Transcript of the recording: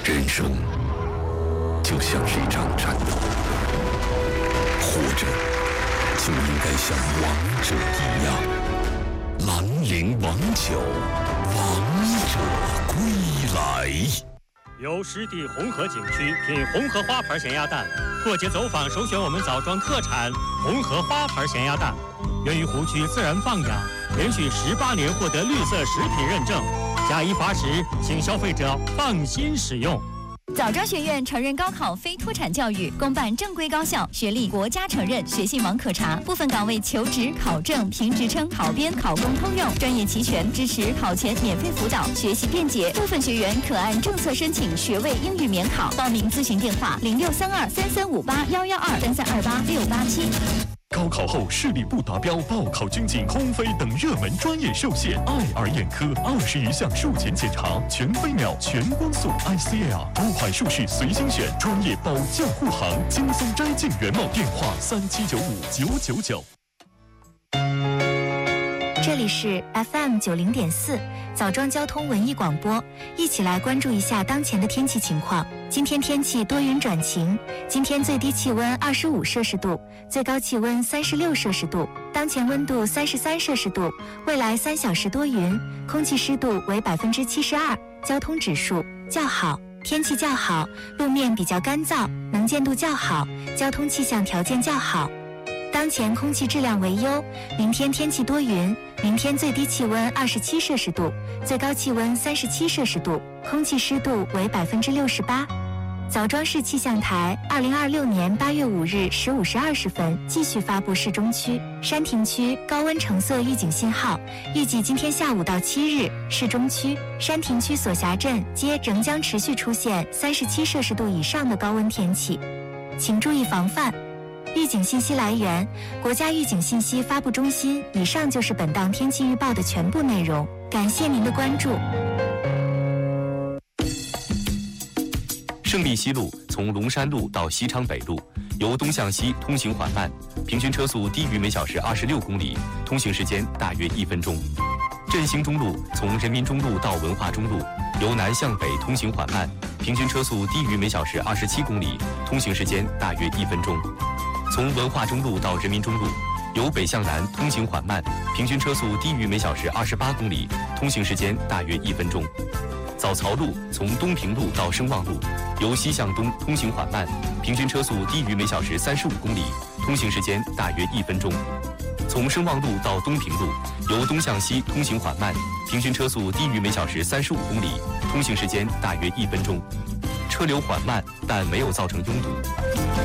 人生就像是一场战斗，活着就应该像王者一样，兰陵王酒，王者归来。 由湿地红河景区品红河花牌咸鸭蛋，过节走访首选我们枣庄特产红河花牌咸鸭蛋，源于湖区自然放养，连续18年获得绿色食品认证，加以罚食，请消费者放心使用。 枣庄学院承认高考非脱产教育，公办正规高校，学历国家承认，学信网可查，部分岗位求职、考证、评职称、考编、考公通用，专业齐全，支持考前免费辅导，学习便捷。部分学员可按政策申请学位英语免考。报名咨询电话：063233581123328687。 高考后视力不达标、报考军警、空飞等热门专业受限，爱尔眼科21项术前检查，全飞秒、全光速 ICL， 多款术式随心选，专业保驾护航，轻松摘镜原貌。电话37959999。 这里是 FM90.4枣庄交通文艺广播，一起来关注一下当前的天气情况。今天天气多云转晴，今天最低气温25摄氏度，最高气温36摄氏度，当前温度33摄氏度。未来3小时多云，空气湿度为72%，交通指数较好，天气较好，路面比较干燥，能见度较好，交通气象条件较好。当前空气质量为优，明天天气多云，明天最低气温27摄氏度，最高气温37摄氏度，空气湿度为68%。枣庄市气象台2026年8月5日15时20分继续发布市中区、山亭区高温橙色预警信号，预计今天下午到7日，市中区、山亭区所辖镇街仍将持续出现37摄氏度以上的高温天气，请注意防范。预警信息来源：国家预警信息发布中心。以上就是本档天气预报的全部内容，感谢您的关注。 胜利西路从龙山路到西昌北路，由东向西通行缓慢，平均车速低于每小时26公里，通行时间大约1分钟。振兴中路从人民中路到文化中路，由南向北通行缓慢，平均车速低于每小时27公里，通行时间大约1分钟。从文化中路到人民中路，由北向南通行缓慢，平均车速低于每小时28公里，通行时间大约1分钟。枣槽路从东平路到声望路，由西向东通行缓慢，平均车速低于每小时35公里，通行时间大约1分钟。从声望路到东平路，由东向西通行缓慢，平均车速低于每小时35公里，通行时间大约1分钟。车流缓慢，但没有造成拥堵。